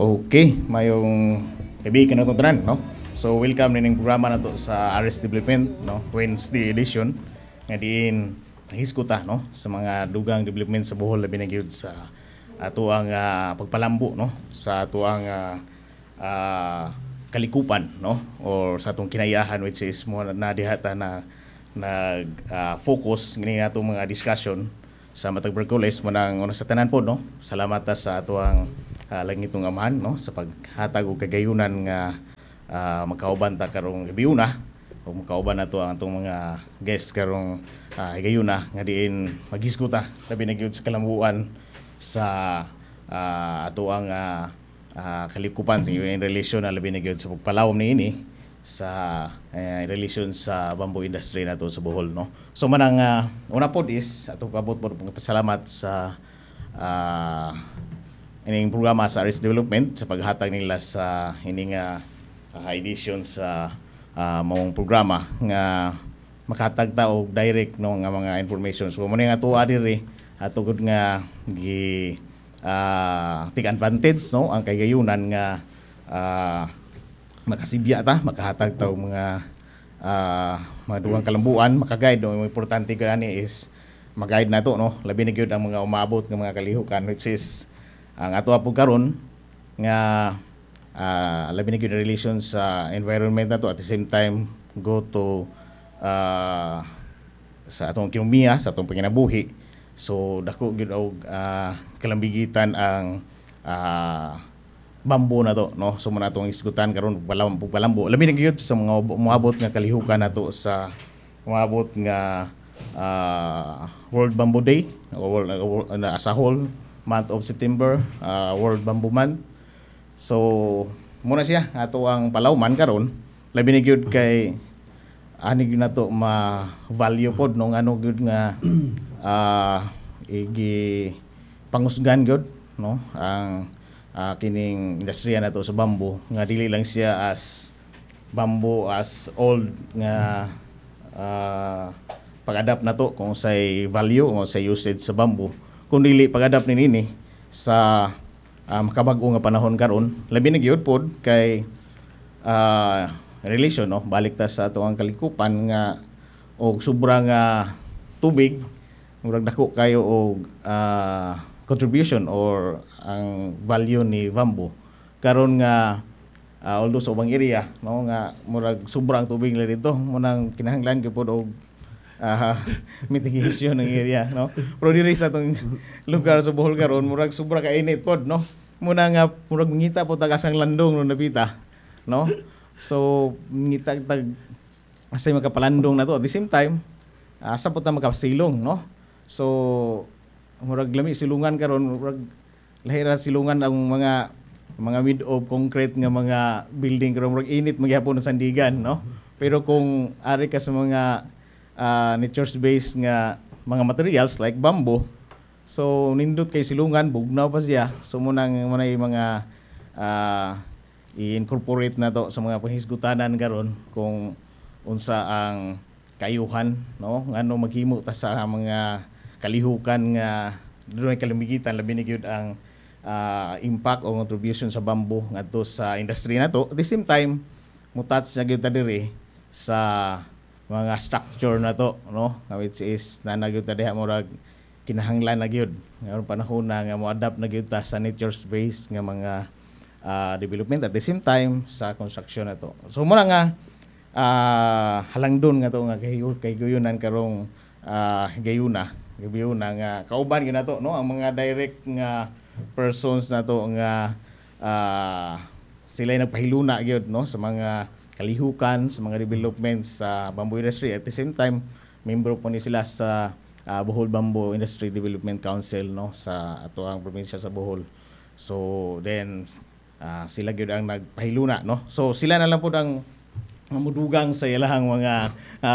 Okay, mayong kaibigan na itong tanan, no? So, welcome nining programa na to sa RS Development, no? Wednesday edition. Nga diin, nahiskuta, no? Sa mga dugang development sa Bohol, labi na gyud sa ato ang pagpalambo, no? Sa ato ang kalikupan, no? Or sa atong kinayahan, which is mo na dihata na focus ngini nato mga discussion sa matag Berkules manang una sa tanan po, no? Salamat ta sa ato ang langitong amahan, no, sa paghatag og kagayunan nga magkauban ta karong gabiyuna o magkauban nato ang atong mga guests karong gayuna nga diin maghisguta labi na gyud sa kalambuan sa ato ang kalikupan in relation na labi na gyud sa pagpalawom niini sa relation sa bamboo industry nato sa Bohol, no. So manang una pod is ato kabot pod pasalamat sa ining programa sa RS Development sa paghatag nila sa ining edition sa maong programa nga makatag ta og direct, no, nga mga information. So mo nga tuwa diri ato gud nga gi take advantage, no, ang kagayunan nga makasibya ta, makahatag ta og mga dugang kalambuan, makaguide, no. Importante gani is mag-guide nato, no, labi na gyud ang mga umabot nga mga kalihukan, which is ang ato po karon nga labi na gyud relation sa environment nato, at the same time go to sa atong ekonomiya, sa atong panginabuhi. So dako gyud og kalambigitan ang bamboo na to, no. So muna atong isgutan karon pagpalambo labi na gyud sa mga moabot nga kalihukan nato sa moabot nga World Bamboo Day o as a whole month of September, World Bamboo Month. So muna siya ato ang palawman karon labi na gyud kay ani gyud nato ma-value pod nung ano gyud nga igi pangusgan gyud, no, ang kining industriya nato sa bamboo nga dili lang siya as bamboo as old nga pag-adapt nato kung say value o say usage sa bamboo, kundi pag-adapt nini sa makabag-o nga panahon karon labi na gyud pod kay relation, no, balik ta sa ato ang kalikupan nga og sobra nga tubig murag dako kayo og contribution or ang value ni bamboo karon nga although sa ubang area, no, nga murag sobrang tubig la dito munang kinahanglan gyud pod og mitigation ng area, no. Pero diri sa atong lugar sa Bohol karon murag sobra ka init pod, no. Muna nga murag mangita po tagasang landong no napita, no. So ngita tag asay makapalandong na to at the same time asa po ta makasilong, no. So murag lami silungan karon, murag lahira silungan ang mga mid of concrete nga mga building karon murag init magyapon sa sandigan, no. Pero kung ari ka sa mga nature-based nga mga materials like bamboo, so nindot kay silungan, bugnaw pa siya. So munang mga i-incorporate na to sa mga panghisgutanan karon kung unsa ang kayuhan, no, ngano maghimo ta sa mga kalihukan nga dunay kalambigitan labi na gyud ang impact o contribution sa bamboo ngadto sa industry nato. At the same time mo-touch na gyud ta diri sa mga structure na to, no, which is nanagyud ta diha murag kinahanglan na gyud ngayon panahon na nga mo-adapt na gyud ta sa nature-based nga mga development at the same time sa construction na to. So muna nga halangdon nga to nga kayunan karong gayuna nga kauban gyud nato, no, ang mga direct nga persons nato nga sila nagpahiluna gyud, no, sa mga kalihukan sa mga developments sa bamboo industry. At the same time membro po ni sila sa Bohol Bamboo Industry Development Council, no, sa ato ang probinsya sa Bohol. So then sila gyud ang nagpahiluna, no. So sila na lang pud ang mudugang sa ilahang mga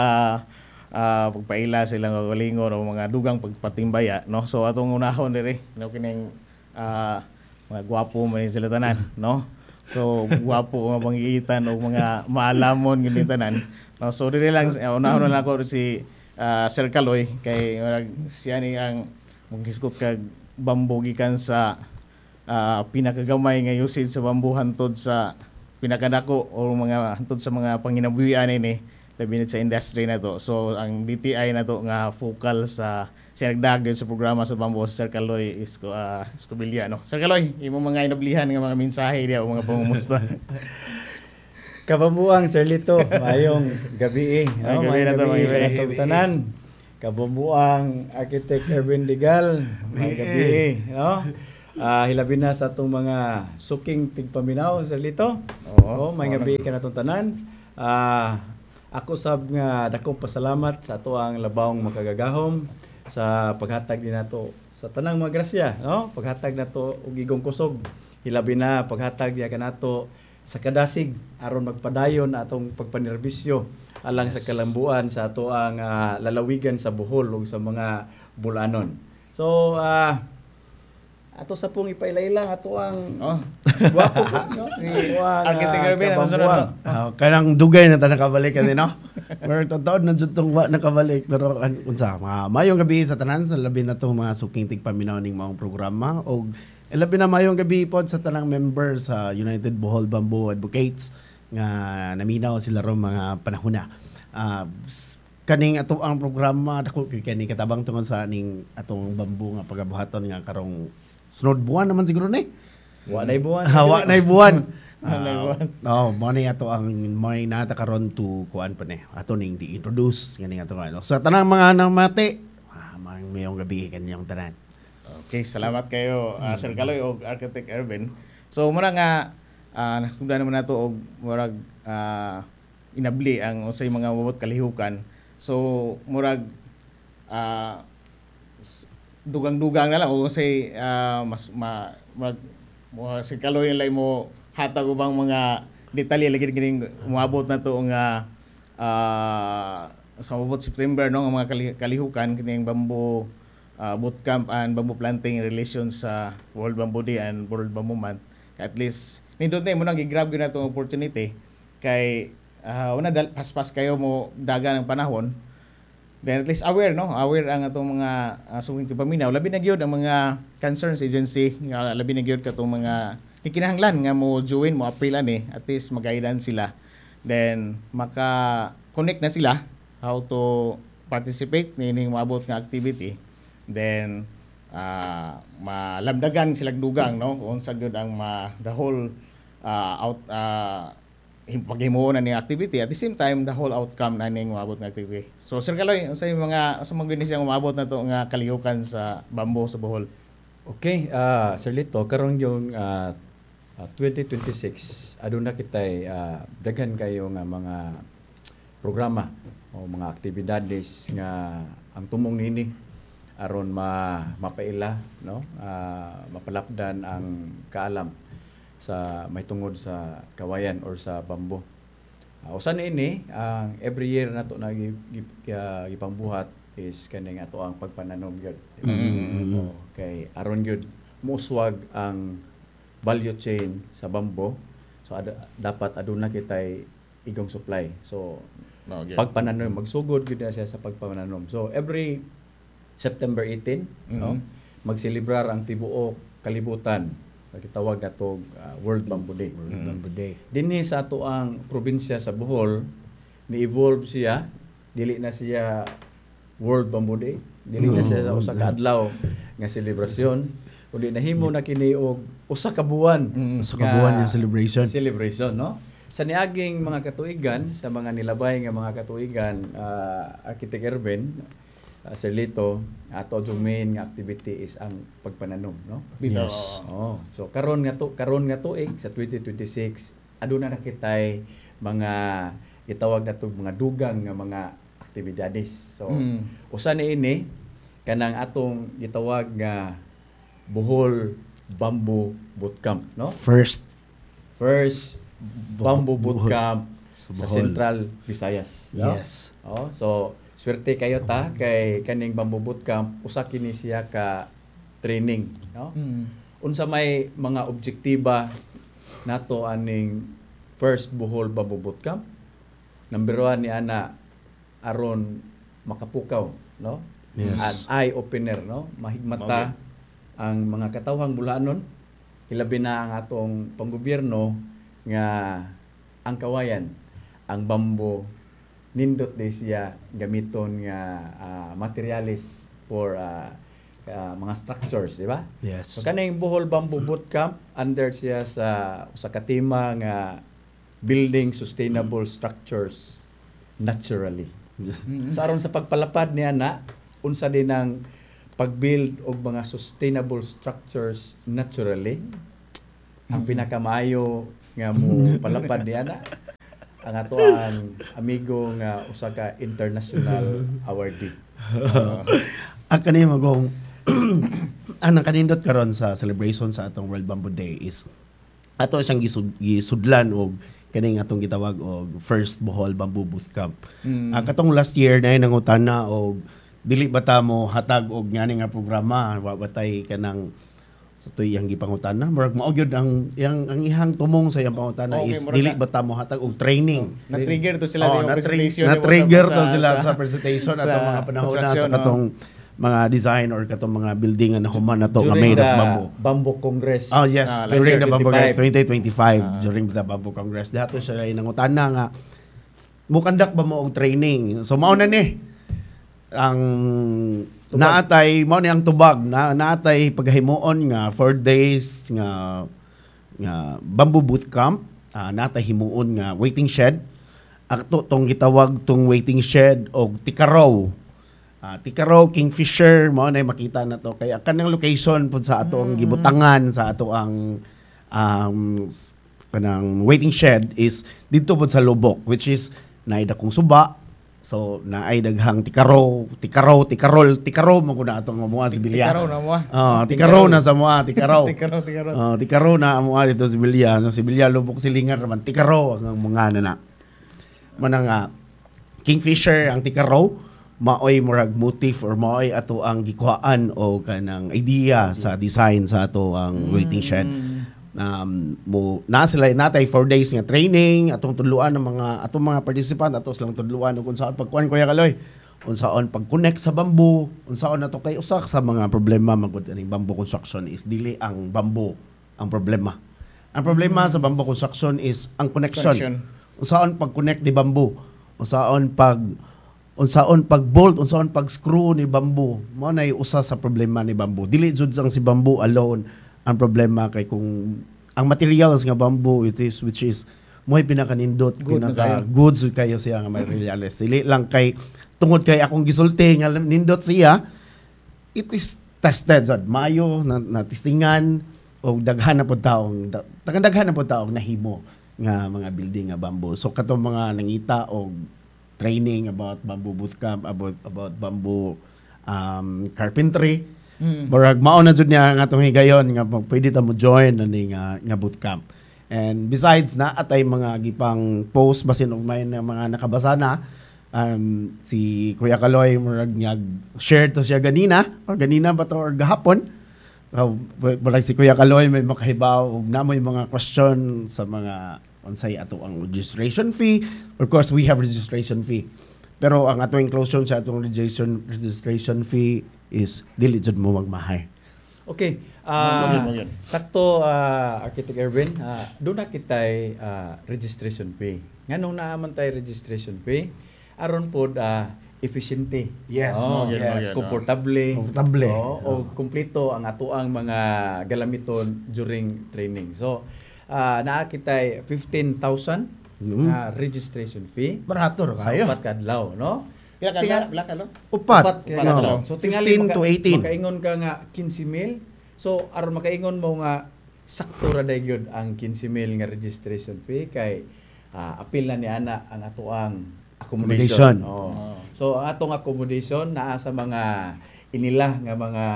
pagpaila silang galingon o mga dugang pagpatimbaya, no. So atong unahon diri, no, kining mga gwapo man sila tanan, no. So gwapo nga pangiitan o mga maalamon gid tanan, no. So diri lang unahon na ako si Sir Kaloy kay siya ni ang maghisgot kag bamboo gikan sa pinakagamay nga usage sa bamboo hantod sa pinakadako o mga hantod sa mga panginabuhian ini labi na sa industry na to. So ang DTI na to nga focal sa sinagdag sa programa sa bamboo si Sir Kaloy Escobilya, no. Sir Kaloy, imo mga inablihan nga mga mensahe diya o mga pangumusta. Kabambuang Sir Lito, mayong gabi Ay, gabi na to, mga gabi. atong tanan. Kabambuang Architect Erwin Legal, mga gabi, no? Hilabi na sa atong mga suking tigpaminaw Sir Lito. Oo, may gabi ka na atong tanan. Ako sab nga dakong pasalamat sa ato ang labawng makagagahom sa paghatag din nato sa tanang mga grasya, no? Paghatag nato og igong kusog. Hilabi na paghatag diya kanato sa kadasig aron magpadayon atong pagpanerbisyo alang sa kalambuan sa ato ang lalawigan sa Bohol ug sa mga bulanon. So ato sa pong ipailaylang ato ang guwapo no? Si Architect Erwin ang sunod. Kanang dugay na ta nakabalik ani no. Pero totoo na jud tong wa nakabalik pero unsa mayong gabi sa tanan sa labi na tong mga suking tigpaminaw ning maong programa og labi na mayong gabi pod sa tanang member sa United Bohol Bamboo Advocates nga naminaw sila ron mga panahona. Kaning ato ang programa dako kani katabang tungod sa ning atong bamboo nga pagabuhaton nga karong sunod buwan naman siguro ni. Wa nay buwan. Hawa nay buwan. Mo ni ato ang may nata karon to kuan pa ni. Ato ning di-introduce ngani ato ano. Sa tanang mga namati, mayong gabi kanyang tanan. Okay, salamat kayo Sir Kaloy o Architect Erwin. So mura nga nasugdan naman nato og murag inabli ang usay mga mabot kalihukan. So murag dugang-dugang na lang o say mas si Kaloy nila mo hatag ubang mga detalye lagi gining moabot na to nga sa mabot September no ang mga kalihukan kining bamboo bootcamp and bamboo planting relations sa World Bamboo Day and World Bamboo Month. At least nindot na mo nang gi-grab gyud natong opportunity kay una paspas kayo mo daga ng panahon. Then at least aware ang atong mga suwing tipaminaw labi na gyud ang mga concerns agency nga labi na gyud katong mga ikinahanglan nga mo join mo appeal ani at least mag-guidance sila. Then maka-connect na sila how to participate nining maabot nga activity. Then malamdagan silang dugang no kung sa gyud ang the whole paghimuon na ni activity at the same time the whole outcome na ning maabot nga activity. So Sir Kaloy, unsay mga siyang maabot na to nga kalihukan sa bamboo sa Bohol? Okay, Sir Lito, karon yung 2026 aduna kitay daghan kayo nga mga programa o mga aktibidades nga ang tumong nini aron mapaila no mapalapdan ang kaalam sa may tungod sa kawayan or sa bamboo. Usa ini ang every year nato na gipambuhat is kaning ato ang pagpananom gyud. Okay, aron gyud muswag ang value chain sa bamboo. So dapat aduna kitay igong supply. So pagpananom magsugod gyud na siya sa pagpananom. So every September 18 no magselebrar ang tibuok kalibutan gitawag natog World Bamboo Day. Bamboo Day. Dinhi sa ato ang probinsya sa Bohol ni-evolve siya, dili na siya World Bamboo Day, dili na siya usa ka adlaw nga selebrasyon, kundi nahimo na kini og usa ka buwan. Usa ka buwan nga celebration, no? Sa niaging mga katuigan, sa mga nilabay nga mga katuigan, Architect Erwin, Sir Lito, ato yung main nga activity is ang pagpananom, no? Yes. So karon nga tuig sa 2026 aduna na kitay mga gitawag nato mga dugang nga mga aktibidades. So usa ni ini kanang atong gitawag nga Bohol Bamboo Bootcamp, no? First Bamboo Bootcamp sa Central Visayas. No? Yes. So swerte kayo ta kay kaning Bamboo Bootcamp usa kini siya ka training, no? Unsa may mga objektiba nato aning first Bohol Bamboo Bootcamp? Number 1 ni ana aron makapukaw, no? Yes. An eye opener, no? Mahigmata ang mga katawhang bulanon hilabi na ang atong panggobyerno nga ang kawayan, ang bamboo nindot di siya gamiton nga materialis for mga structures, di ba? Yes. So kaning Bohol Bamboo Bootcamp under siya sa katima nga building sustainable structures naturally. So aron sa pagpalapad niya na unsa din ang pag-build og mga sustainable structures naturally, ang pinakamaayo nga mo palapad niya na ang ato ang amigo nga usa ka international awardee. Ang kanina magong ang nakanindot karon sa celebration sa atong World Bamboo Day is ato siyang gisudlan og kaning atong gitawag og first Bohol Bamboo Bootcamp. Katong last year na nangutana og dili bata mo hatag og ngani nga programa wa batay kanang sa tuyang gipangutana murag mao gyud ang ihang tumong sa iyang pangutana Okay, is murag dili na- bata mo hatag og training. Na-trigger to sila sa iyong presentation. Na-trigger to sila sa presentation sa atong mga panahon na construction, sa katong mga design or katong mga building na human na to nga During made of the bamboo. Bamboo Congress. Oh yes, last during year, the Bamboo 25. 2025 during the Bamboo Congress. Dato siya ay nangutana nga mukandak ba mo og training. So mao na ni ang Tubag. naatay mao ni ang tubag naatay paghimuon nga 4 days nga bamboo bootcamp, naatay himuon nga waiting shed. Ato tong gitawag tong waiting shed og Tikaraw. Tikaraw, Kingfisher, mao na makita na to kay kanang location pud sa ato ang gibutangan sa ato ang kanang waiting shed is dito pud sa Lubok, which is naay dakong suba. So naay daghang tikaraw mo kuna atong mga sibilya. Tikaraw na mo. Tikaraw na sa mga tikaraw. Tikaraw. Tikaraw na mo dito sa sibilya, no sibilya Lubok silingan raman tikaraw ang mga nana. Manang Kingfisher ang tikaraw maoy murag motif or maoy ato ang gikuhaan o kanang idea sa design sa ato ang waiting shed. Na sila natay 4 days nga training atong tudluan ng mga participant ato silang tudluan kung saan pagkuan Kuya Kaloy unsaon pag-connect sa bamboo unsaon nato kay usak sa mga problema magud aning bamboo construction is dili ang bamboo ang problema. Ang problema sa bamboo construction is ang connection. Unsaon pag-connect ni bamboo, unsaon pag-bolt, unsaon pag-screw ni bamboo. Mao nay usa sa problema ni bamboo. Dili jud sang si bamboo alone ang problema kay kung ang materials nga bamboo which is mo'y pinakanindot goods kayo siya nga materials. Dili lang kay tungod kay akong gisulti nga nindot siya, it is tested sad maayo na testingan o daghan na pud taong nahimo nga mga building nga bamboo. So katong mga nangita og training about bamboo bootcamp, about bamboo carpentry. Murag mao na jud niya nga atong higayon nga pwede ta mo join ani nga bootcamp. And besides na atay mga gipang post basin og may mga nakabasa na si Kuya Kaloy murag niya share to siya ganina ba to or gahapon. Murag si Kuya Kaloy may makahibaw og namoy mga question sa mga unsay ato ang registration fee. Of course, we have registration fee. Pero ang ato inclusion sa atong registration fee is dili jud mo magmahay. Okay. Magyan. Sakto, Architect Erwin, doon na kitay registration fee. Nganong naaman tayo registration fee? Aron po efficiente. Yes. Yes. Komportable. Komportable. O kumpleto ang ato ang mga galamiton during training. So, naa kitay 15,000 registration fee. Barato ra Sa kayo. upat kadlaw, no? Pila ka lo? Upat. Kadlaw. So tingali 15 to 18. makaingon ka nga 15,000. So aron makaingon mo nga sakto ra day gyud ang 15,000 nga registration fee kay apil na ni ana ang ato ang accommodation. So ang atong accommodation naa sa mga inila nga mga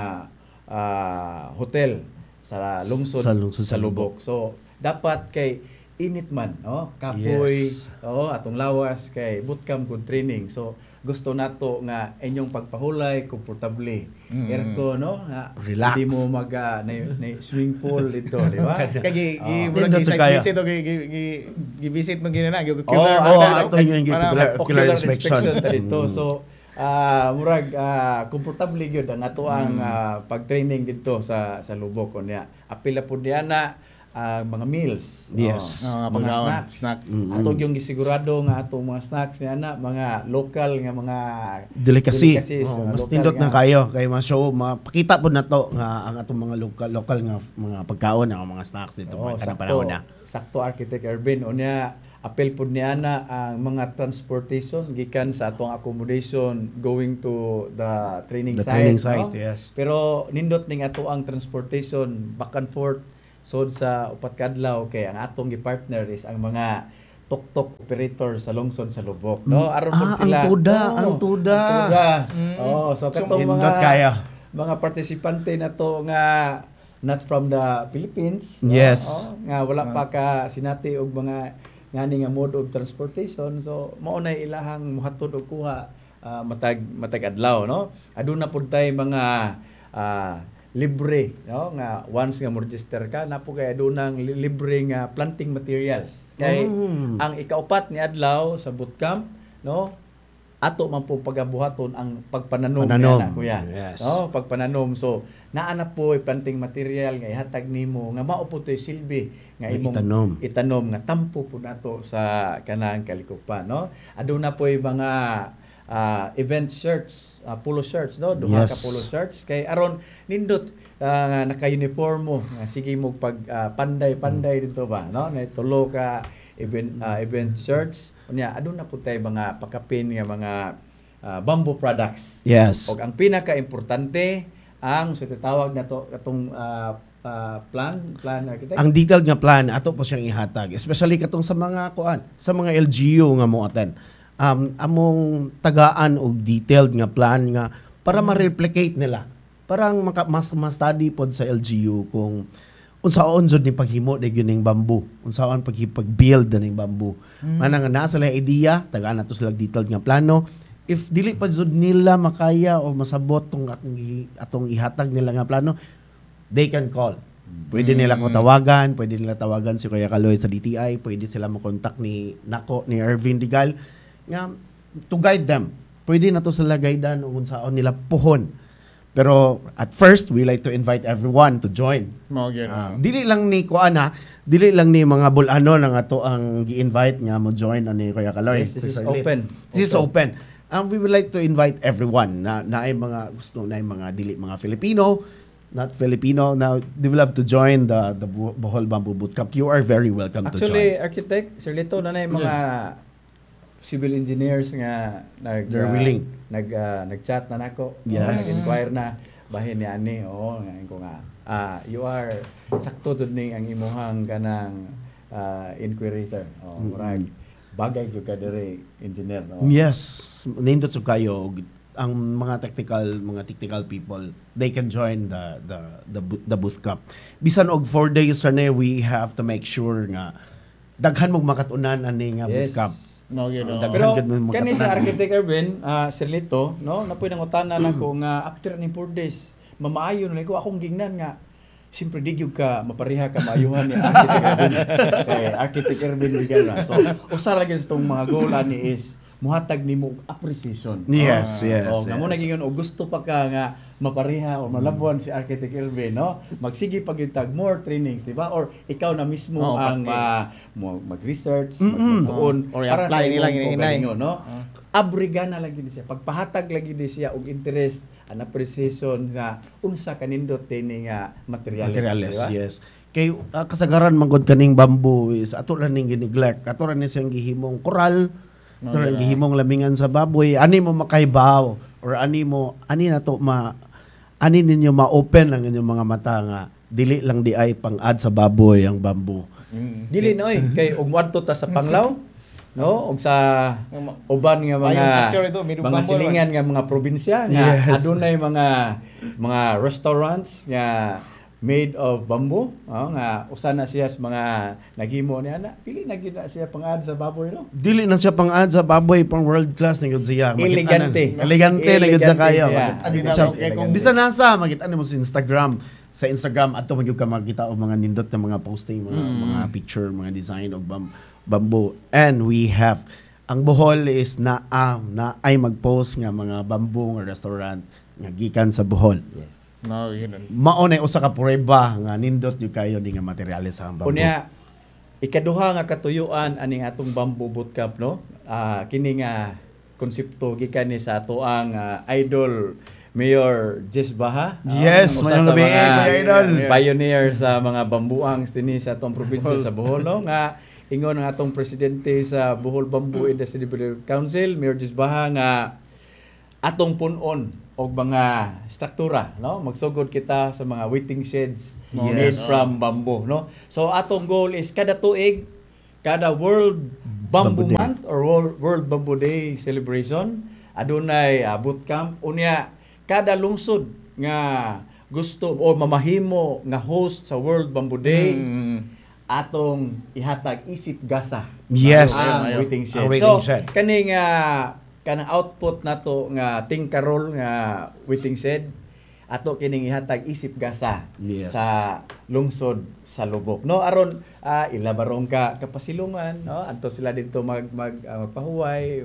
hotel sa lungsod sa Lubok. So dapat kay init man, kapoy, Yes. atong lawas kay bootcamp good training. So gusto nato nga inyong pagpahulay komportable. Aircon, Relax. Hindi mo mag na swimming pool dito, di ba? Kay Nindot gi sa kaya. visit o gi visit mo ginana, gi ato yung Ocular ocular inspection. ta dito. So murag komportable gyud ang ato ang pag-training dito sa lubok unya. Apila pud diya na mga meals. Yes. Mga Mga pagkaon, snacks. snack. Ato yung gisigurado nga atong mga snacks niya na mga local nga mga Delicacies. Mas local nindot na nga- kayo kay ma-show, mapakita po na to nga ang atong mga local nga mga pagkaon, ang mga snacks dito Oo, kanang panahon na. Sakto Architect Ervin unya apel pud niya na ang mga transportation gikan sa atong accommodation going to the training The site. training site, no? yes. Pero nindot ning ato ang transportation back and forth sod sa upat kadlaw kay ang atong gi-partner is ang mga tuk-tuk operator sa lungsod sa Lubok, no? Aron pud sila. ang tuda, Oo, ang tuda. ang tuda. So katong Nindot mga kayo. mga partisipante na to nga not from the Philippines, no? Yes. Nga wala pa ka sinati og mga ngani nga mode of transportation, so mao na ilahang muhatod og kuha matag adlaw, no? Aduna pud tay mga libre, no, nga once nga mo register ka napo kay adunang libre nga planting materials kay ang ikaupat ni adlaw sa bootcamp, no, ato man po pagabuhaton ang pagpananom Pananom. niya na, kuya. Yes. No, pagpananom. So naa na po planting material nga ihatag nimo nga mao po toy silbi nga Nga imong itanom. itanom nga tampo po nato sa kanang kalikupan, no. Aduna po mga event shirts, polo shirts, no, duha ka Yes. polo shirts kay aron nindot nga naka-uniform mo nga sige mo pag panday dito ba, no, na tulo ka event shirts unya aduna po tay mga pakapin nga mga bamboo products. Yes. Og ang pinaka-importante ang so tawag na to katong plan architect. Ang detailed nga plan ato po siyang ihatag, especially katong sa mga kuan, sa mga LGU nga mo attend. Among tagaan og detailed nga plan nga para ma-replicate nila. Parang mas study pod sa LGU kung unsaon jud ni paghimo de gining bamboo, unsaon pag-build ning bamboo. Manang naa sila idea, tagaan nato sila detailed nga plano. If dili pa jud nila makaya o masabot tong atong ihatag nila nga plano, they can call. Pwede nila ko tawagan, pwede nila tawagan si Kuya Kaloy sa DTI, pwede sila mo-contact ni Ervin Digal nga to guide them. Pwede na to sila guidean kung saan nila puhon. Pero at first, we like to invite everyone to join. Mao gyud. Dili lang ni Kuana, dili lang ni mga bulano na nga to ang gi-invite nga mo join ani Kuya Kaloy. Yes, this is Especially. open. This is open. We would like to invite everyone na ay mga gusto na mga dili mga Filipino, not Filipino, now they will have to join the Bohol Bamboo Bootcamp. You are very welcome to Actually, join. architect, Sir Lito, nanay mga civil engineers nga They're willing. nag-chat na nako. Yes. Nag-inquire na bahin ni ani. Oo, nga ko nga. You are sakto tud ning ang imuhang kanang inquiry sir. Murag bagay jud ka diri engineer, no. Yes, nindot sa kayo ang mga technical people, they can join the bootcamp. Bisan og 4 days ra we have to make sure nga daghan mong makatunan ani nga Yes. bootcamp. Mao gyud. Daghan Pero gid mo kani makatunan. sa Architect Ervin, Sir Lito, no, napoy nang utana nako nga after ni 4 days, mamaayo na ko akong gingnan nga siyempre di gyud ka mapareha ka maayuhan ni Architect Ervin kay Architect Ervin Bigalra. So usa ra gyud itong mga goal ani is muhatag nimo og appreciation. Yes, yes, Nga mo yes. naging og gusto pa ka nga mapareha o malabuan si Architect Ervin, no? Magsige pag tag more trainings, di ba? Or ikaw na mismo Oo, ang pati. mag-research, magtuon Or para i-apply sa nila imong gini-inay. kaugalingon, no? Abriga na lang gid siya. Pagpahatag lagi di siya og interest and appreciation nga unsa kanindot ni nga materials, Materials, di ba? yes. Kay kasagaran manggod kaning bamboo is ato ra ning gineglect, ato ra ni siyang gihimong koral, ato ra Okay. gihimong lamingan sa baboy, ani mo makahibaw or ani na to ani ninyo ma-open ang inyong mga mata nga dili lang di ay pang-add sa baboy ang bamboo. Dili na kay og moadto ta sa Panglaw, no? Og sa uban nga Ayong mga sector ito, Midug mga Bambol, silingan nga mga probinsya nga Yes. adunay mga restaurants nga made of bamboo, nga usa na siya sa mga naghimo niya na dili na gyud na siya pang-add sa baboy, no? Dili na siya pang-add sa baboy, pang world class na gyud siya. Elegante. Elegante na gyud sa kayo. siya. Ano na Siya- lang, kay kung- Bisa nasa makita mo sa Instagram. Sa Instagram ato magyud ka makita og mga nindot na mga posting, mga picture, mga design of bamboo. And we have ang Bohol is na ay mag-post nga mga bamboo nga restaurant nga gikan sa Bohol. Yes. No, yun. Mao na usa ka prueba nga nindot yung kayo di nga materyales sa bamboo. Unya, ikaduha nga katuyuan aning atong bamboo bootcamp, no? Kini nga konsepto gikan ni sa ato ang idol Mayor Jess Baha. Yes, Ang usa mayong sa gabi, mga Mayor Idol. pioneer sa mga bambuang din sa atong probinsya sa Bohol, no? Nga ingon ang atong presidente sa Bohol Bamboo Industry Development Council, Mayor Jess Baha, nga atong punon og mga struktura, no? Magsugod kita sa mga waiting sheds made Yes. from bamboo, no? So atong goal is kada tuig, kada World Bamboo Bamboo Day. Month or World Bamboo Day celebration, adunay bootcamp. Unya kada lungsod nga gusto o mamahimo nga host sa World Bamboo Day, atong ihatag isip gasa. Yes. Ang waiting shed. Ang waiting So shed. kaning kanang output nato nga tingkarol nga waiting shed, ato kining ihatag isip gasa Yes. sa lungsod sa Lubok, no? Aron ilabarong ka kapasilungan, no? Adto sila dito magpahuway,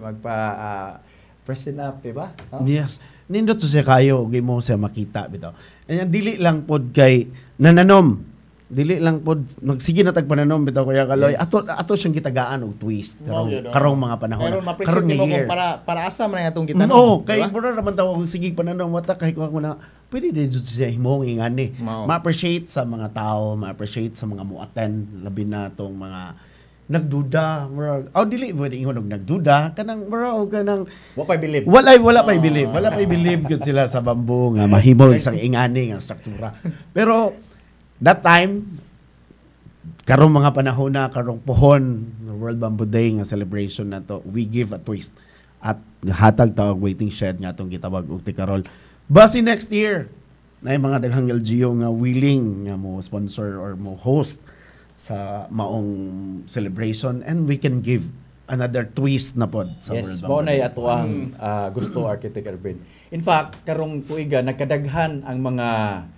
freshen up, di ba? No? Yes. Nindot to siya kayo, ug mo siya makita bitaw. Anya dili lang pod kay nananom. Dili lang pod magsige na tag pananom bitaw Kuya Kaloy. Yes. Ato siyang gitagaan og twist Oh, yun, karong mga panahon. Pero ma-appreciate mo kung para asa man atong gitanong. Oo, kay diba? bro naman tawo og sige pananom wata kay ko na pwede din jud siya himong ingani. Mao. Ma-appreciate sa mga tao, ma-appreciate sa mga muattend labi na tong mga nagduda, bro. Dili pwede ingon og nagduda kanang bro kanang Wa pay believe. wala pa believe. Wala pa believe gud sila sa bamboo nga mahimo sa ingani nga struktura. Pero that time karong mga panahon na karong pohon World Bamboo Day nga celebration na to, we give a twist at hatag tawag waiting shed nga atong gitawag og tikarol. Basi next year na mga daghang LGU nga willing nga mo sponsor or mo host sa maong celebration and we can give another twist na pod sa Yes, World mao Bamboo nay Day. ato ang gusto Architect Ervin. In fact, karong tuiga nagkadaghan ang mga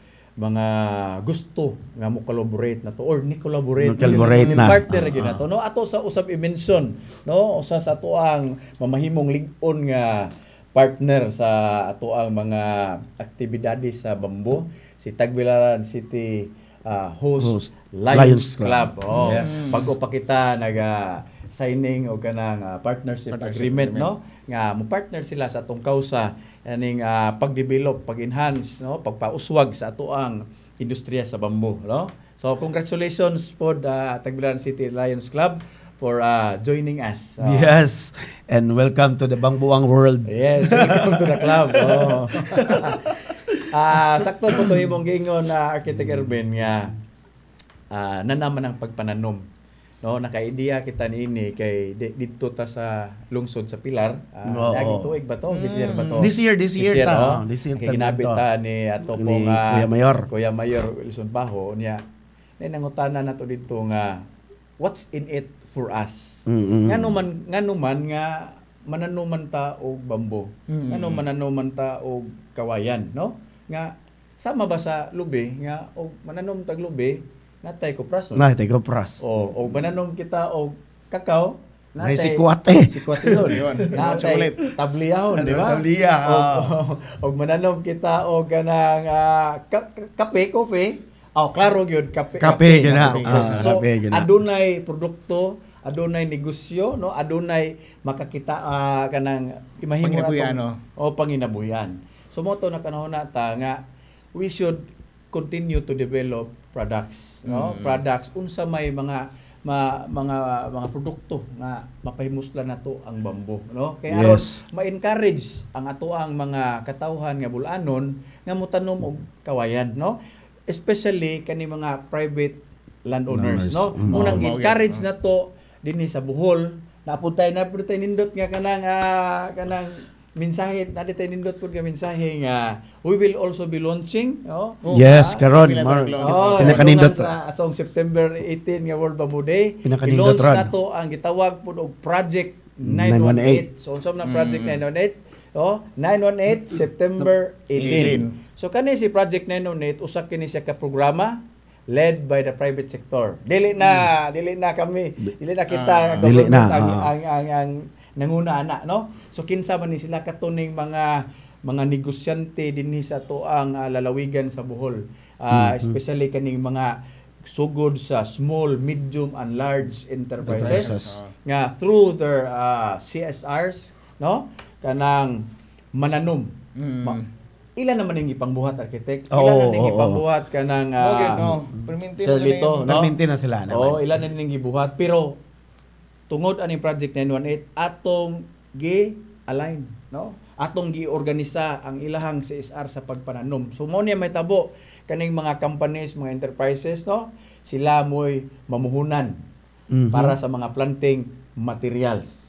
gusto nga mo collaborate na to or ni collaborate Na. partner gyud nato, no? Ato sa usab i-mention, no? Usa sa ato ang mamahimong lig-on nga partner sa ato ang mga aktibidades sa bamboo, si Tagbilaran City host Lions Club. Oh, Yes. bago pa kita signing o kanang partnership agreement, no? Nga mo partner sila sa atong kausa aning pag-develop, pag-enhance, no? Pagpauswag sa ato ang industriya sa bamboo, no? So congratulations po Tagbilaran City Lions Club for joining us. Yes. And welcome to the Bangbuang world. Yes, welcome to the club. Oh. Sakto po to imong giingon na Architect Ervin nga nanaman ang pagpananom. No, naka-idea kita niini kay dito ta sa lungsod sa Pilar. Oo. Lagi tuig ba to? This year ba to? This year ta. oh. This year Kay ta ginabit dito. ta ni ato Ni pong Kuya Mayor. Wilson Baho niya. Nangutana nato dito nga what's in it for us? Mm-mm. Ngano man nga mananuman ta og bamboo. Ngano mananuman ta og kawayan, no? Nga sama ba sa lubi nga og mananom tag lubi natay kopras. Nay, tayo pras. O mananom kita og kakao May sikwate. Sikwate yun. Yun. Natay tabliyahon, di ba? Tabliya, Og mananom kita og kanang kape, coffee. Klaro gyud kape. Kape, gina. So Kape, gina. adunay produkto, adunay negosyo, no? Adunay makakita kanang imahimo Panginabuhian, natong- no? o panginabuhian. So mo to na kanahon nata nga we should continue to develop products, no? Products unsa may mga produkto nga mapahimuslan nato ang bamboo, no? Kaya aron Yes. ma-encourage ang ato ang mga katawhan nga bulanon nga motanom og kawayan, no? Especially kani mga private landowners, no? Unang Mao, encourage nato dinhi sa Bohol, napuntay nindot nga kanang mensahe, natay nindot pud nga mensahe nga we will also be launching, no? Yes, karon. Pinakanindot Pinakanindot. sa asong September 18 nga World Bamboo Day. Pinakanindot I-launch ron. nato ang gitawag pud og Project 918. 918. So unsa man ang Project 918? 918 September 18. So kani si Project 918 usa kini siya ka programa led by the private sector. Dili na kita Dili na, ang nanguna ana, no? So kinsa man ni sila katuning mga negosyante dinhi sa tuang lalawigan sa Bohol. Especially kaning mga sugod sa small, medium and large enterprises nga through their CSRs, no? Kanang mananom. Ilan naman yung ipangbuhat, architect? Ilan na yung ipangbuhat ka ng Serlito, no? Perminti na sila. Ilan na yung ibuhat. Pero, tungod aning Project 918, atong gi-align, no? Atong gi-organisa ang ilahang CSR sa pagpananom. So, mo niya may tabo, kaning mga companies, mga enterprises, no? Sila mo'y mamuhunan para sa mga planting materials.